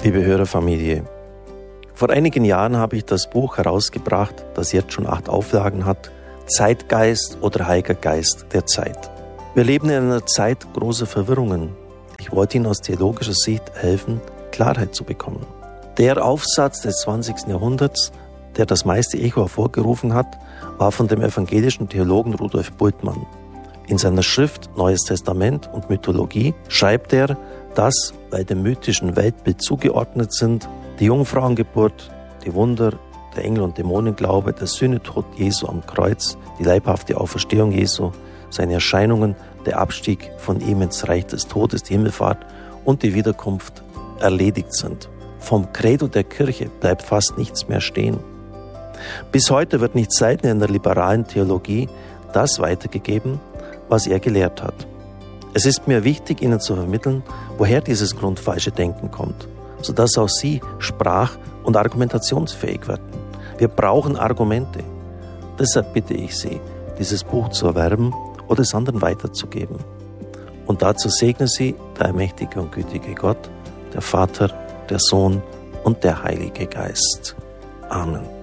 Liebe Hörerfamilie, vor einigen Jahren habe ich das Buch herausgebracht, das jetzt schon 8 Auflagen hat, Zeitgeist oder Heiliger Geist der Zeit. Wir leben in einer Zeit großer Verwirrungen. Ich wollte Ihnen aus theologischer Sicht helfen, Klarheit zu bekommen. Der Aufsatz des 20. Jahrhunderts, der das meiste Echo hervorgerufen hat, war von dem evangelischen Theologen Rudolf Bultmann. In seiner Schrift Neues Testament und Mythologie schreibt er, dass, weil dem mythischen Weltbild zugeordnet sind, die Jungfrauengeburt, die Wunder, der Engel- und Dämonenglaube, der Sühnetod Jesu am Kreuz, die leibhafte Auferstehung Jesu, seine Erscheinungen, der Abstieg von ihm ins Reich des Todes, die Himmelfahrt und die Wiederkunft erledigt sind. Vom Credo der Kirche bleibt fast nichts mehr stehen. Bis heute wird nicht selten in der liberalen Theologie das weitergegeben, was er gelehrt hat. Es ist mir wichtig, Ihnen zu vermitteln, woher dieses grundfalsche Denken kommt, sodass auch Sie sprach- und argumentationsfähig werden. Wir brauchen Argumente. Deshalb bitte ich Sie, dieses Buch zu erwerben oder es anderen weiterzugeben. Und dazu segne Sie der allmächtige und gütige Gott, der Vater, der Sohn und der Heilige Geist. Amen.